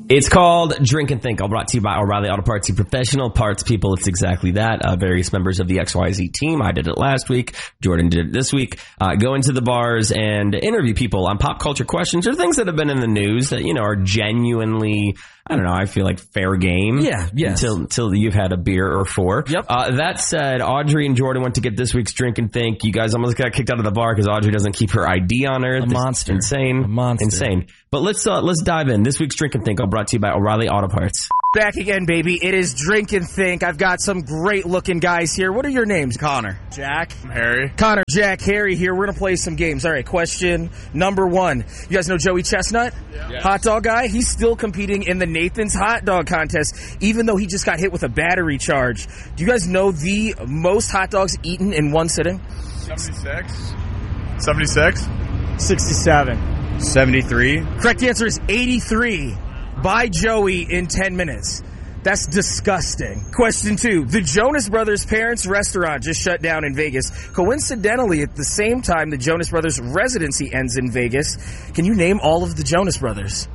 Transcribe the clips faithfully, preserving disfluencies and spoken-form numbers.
It's called Drink and Think, all brought to you by O'Reilly Auto Parts, your professional parts people. It's exactly that. Uh, various members of the X Y Z team. I did it last week. Jordan did it this week. Uh, go into the bars and interview people on pop culture questions or things that have been in the news that, you know, are genuinely, I don't know, I feel like fair game. Yeah, yes. Until, until you've had a beer or four. Yep. Uh, that said, Audrey and Jordan went to get this week's Drink and Think. You guys almost got kicked out of the bar because Audrey doesn't keep her I D on her. A This- monster. Insane. A monster. Insane. But let's uh, let's dive in. This week's Drink and Think, all brought to you by O'Reilly Auto Parts. Back again, baby. It is Drink and Think. I've got some great-looking guys here. What are your names? Connor. Jack. Harry. Connor, Jack, Harry here. We're going to play some games. All right, question number one. You guys know Joey Chestnut? Yeah. Hot dog guy? He's still competing in the Nathan's Hot Dog Contest, even though he just got hit with a battery charge. Do you guys know the most hot dogs eaten in one sitting? seventy-six. seventy-six. sixty-seven. seventy-three. Correct answer is eighty-three by Joey in ten minutes. That's disgusting. Question two. The Jonas Brothers' parents' restaurant just shut down in Vegas. Coincidentally, at the same time the Jonas Brothers' residency ends in Vegas. Can you name all of the Jonas Brothers?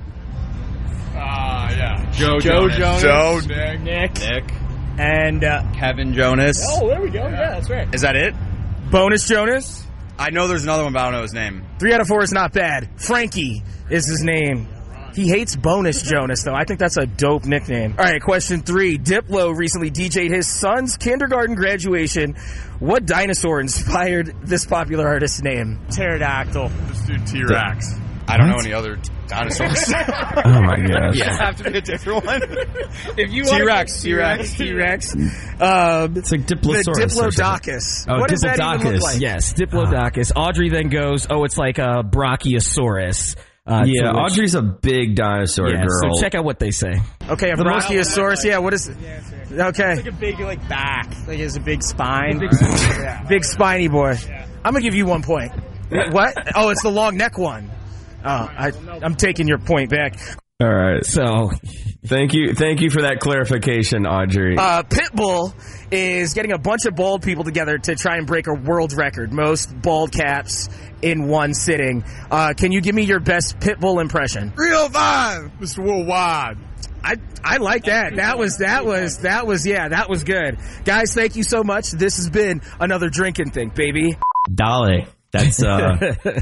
Ah, uh, yeah. Joe, Joe Jonas. Jonas. Joe, Nick. Nick. Nick. And, uh... Kevin Jonas. Oh, there we go. Yeah, that's right. Is that it? Bonus Jonas. I know there's another one, but I don't know his name. Three out of four is not bad. Frankie is his name. He hates Bonus Jonas, though. I think that's a dope nickname. All right, question three. Diplo recently D J'd his son's kindergarten graduation. What dinosaur inspired this popular artist's name? Pterodactyl. Just do T-Rex. I don't know any other dinosaurs. Oh, my gosh. Yeah, have to be a different one. If you T-Rex, T-Rex. T-Rex. Um, It's like the Diplosaurus. or something. Diplodocus. Oh, what does that even Diplodocus. look like? Yes, Diplodocus. Audrey then goes, oh, it's like a Brachiosaurus. Uh, Yeah, to which- Audrey's a big dinosaur yeah, girl. So check out what they say. Okay, a Brachiosaurus. Yeah, what is it? Okay. Like a big, like, back. Like, it has a big spine. Big, big spiny boy. I'm going to give you one point. What? Oh, it's the long neck one. Oh, I, I'm taking your point back. All right. So, Thank you. Thank you for that clarification, Audrey. Uh, Pitbull is getting a bunch of bald people together to try and break a world record. Most bald caps in one sitting. Uh, can you give me your best Pitbull impression? three oh five, Mister Worldwide. I I like that. That was that was that was yeah, that was good. Guys, thank you so much. This has been another Drink and Think, baby. Dolly. That's uh,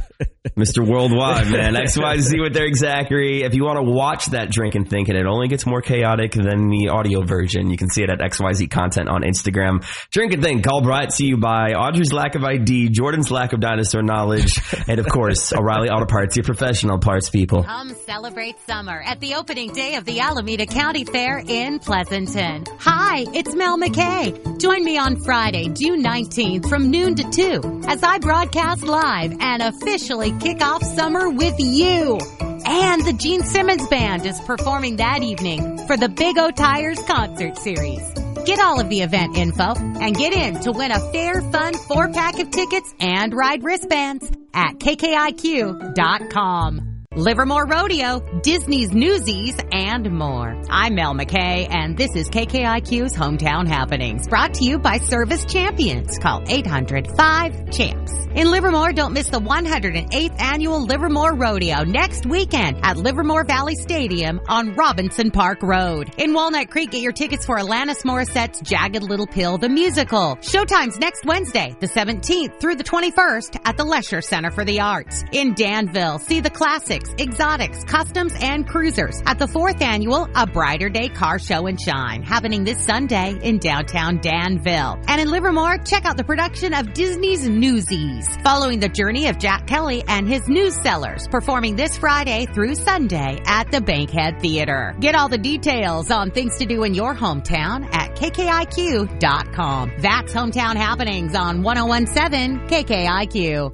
Mister Worldwide, man. X Y Z with their Zachary. If you want to watch that Drink and Think, and it only gets more chaotic than the audio version, you can see it at X Y Z Content on Instagram. Drink and Think, all brought to you by Audrey's lack of I D, Jordan's lack of dinosaur knowledge, and of course, O'Reilly Auto Parts, your professional parts people. Come celebrate summer at the opening day of the Alameda County Fair in Pleasanton. Hi, it's Mel McKay. Join me on Friday, June nineteenth from noon to two as I broadcast live and officially kick off summer with you. And the Gene Simmons Band is performing that evening for the Big O Tires concert series. Get all of the event info and get in to win a fair, fun four-pack of tickets and ride wristbands at K K I Q dot com. Livermore Rodeo, Disney's Newsies, and more. I'm Mel McKay, and this is K K I Q's Hometown Happenings, brought to you by Service Champions. Call eight hundred five champs. In Livermore, don't miss the one hundred eighth Annual Livermore Rodeo next weekend at Livermore Valley Stadium on Robinson Park Road. In Walnut Creek, get your tickets for Alanis Morissette's Jagged Little Pill, the musical. Showtime's next Wednesday, the seventeenth through the twenty-first at the Lesher Center for the Arts. In Danville, see the classics, exotics, customs, and cruisers at the fourth Annual A Brighter Day Car Show and Shine, happening this Sunday in downtown Danville. And in Livermore, check out the production of Disney's Newsies, following the journey of Jack Kelly and his news sellers, performing this Friday through Sunday at the Bankhead Theater. Get all the details on things to do in your hometown at K K I Q dot com. That's Hometown Happenings on one oh one seven K K I Q.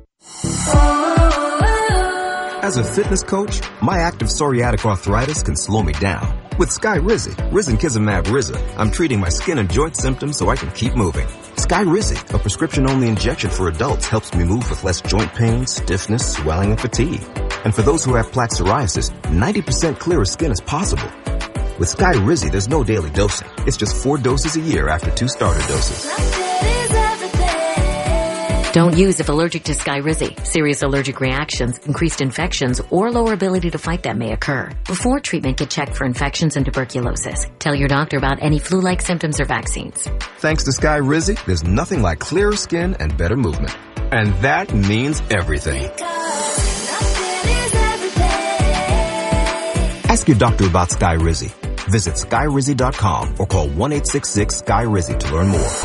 As a fitness coach, my active psoriatic arthritis can slow me down. With Skyrizi, Risankizumab Riza, I'm treating my skin and joint symptoms so I can keep moving. Skyrizi, a prescription-only injection for adults, helps me move with less joint pain, stiffness, swelling, and fatigue. And for those who have plaque psoriasis, ninety percent clearer skin is possible. With Skyrizi, there's no daily dosing. It's just four doses a year after two starter doses. Don't use if allergic to Skyrizi. Serious allergic reactions, increased infections, or lower ability to fight them may occur. Before treatment, get checked for infections and tuberculosis. Tell your doctor about any flu-like symptoms or vaccines. Thanks to Skyrizi, there's nothing like clearer skin and better movement. And that means everything. Ask your doctor about Skyrizi. Visit Skyrizi dot com or call one eight six six Sky Rizzy to learn more.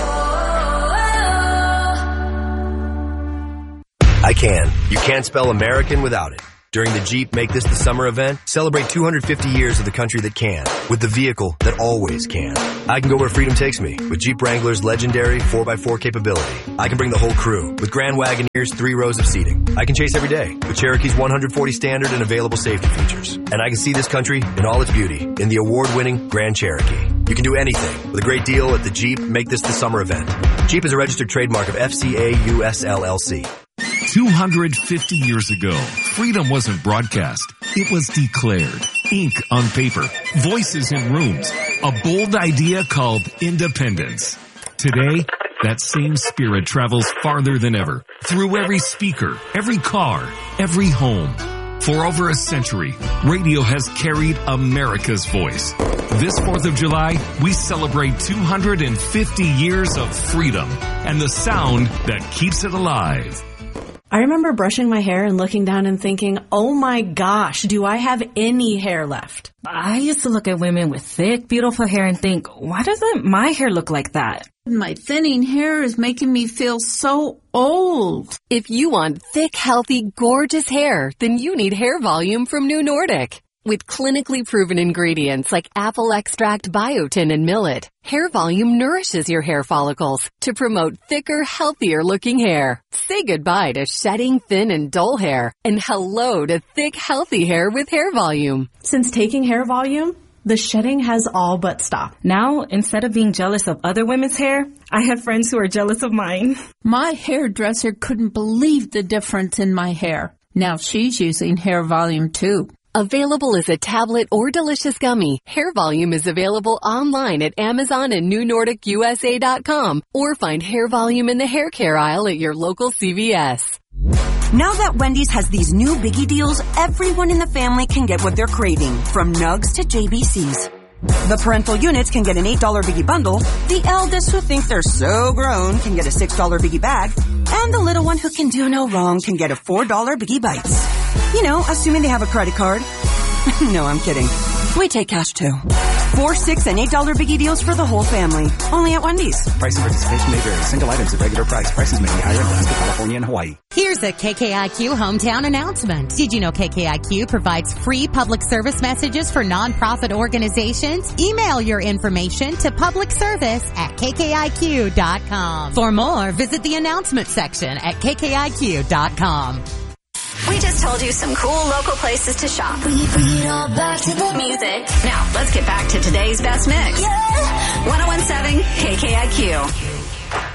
I can. You can't spell American without it. During the Jeep Make This the Summer event, celebrate two hundred fifty years of the country that can, with the vehicle that always can. I can go where freedom takes me, with Jeep Wrangler's legendary four by four capability. I can bring the whole crew, with Grand Wagoneer's three rows of seating. I can chase every day, with Cherokee's one hundred forty standard and available safety features. And I can see this country in all its beauty, in the award-winning Grand Cherokee. You can do anything, with a great deal at the Jeep Make This the Summer event. Jeep is a registered trademark of F C A U S L L C. two hundred fifty years ago, freedom wasn't broadcast. It was declared. Ink on paper. Voices in rooms. A bold idea called independence. Today, that same spirit travels farther than ever. Through every speaker, every car, every home. For over a century, radio has carried America's voice. This fourth of July, we celebrate two hundred fifty years of freedom and the sound that keeps it alive. I remember brushing my hair and looking down and thinking, oh my gosh, do I have any hair left? I used to look at women with thick, beautiful hair and think, why doesn't my hair look like that? My thinning hair is making me feel so old. If you want thick, healthy, gorgeous hair, then you need Hair Volume from New Nordic. With clinically proven ingredients like apple extract, biotin, and millet, Hair Volume nourishes your hair follicles to promote thicker, healthier-looking hair. Say goodbye to shedding, thin, and dull hair, and hello to thick, healthy hair with Hair Volume. Since taking Hair Volume, the shedding has all but stopped. Now, instead of being jealous of other women's hair, I have friends who are jealous of mine. My hairdresser couldn't believe the difference in my hair. Now she's using Hair Volume too. Available as a tablet or delicious gummy, Hair Volume is available online at Amazon and New Nordic U S A dot com, or find Hair Volume in the hair care aisle at your local C V S. Now that Wendy's has these new biggie deals, everyone in the family can get what they're craving, from nugs to J B Cs. The parental units can get an eight dollar biggie bundle, the eldest who think they're so grown can get a six dollar biggie bag, and the little one who can do no wrong can get a four dollar biggie bites. You know, assuming they have a credit card. No, I'm kidding. We take cash too. Four, six, and eight dollar biggie deals for the whole family. Only at Wendy's. Price and participation may vary. Single items at regular price. Prices may be higher in Alaska, California, and Hawaii. Here's a K K I Q hometown announcement. Did you know K K I Q provides free public service messages for nonprofit organizations? Email your information to public service at K K I Q dot com. For more, visit the announcement section at K K I Q dot com. We just told you some cool local places to shop. Bring it, bring it all back to the music. Now, let's get back to today's best mix. Yeah. one oh one point seven K K I Q.